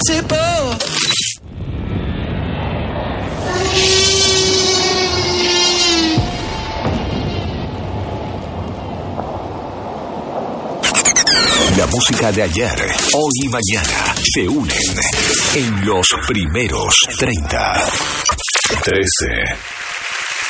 sais pas. La música de ayer, hoy y mañana se unen en los primeros 30. 13.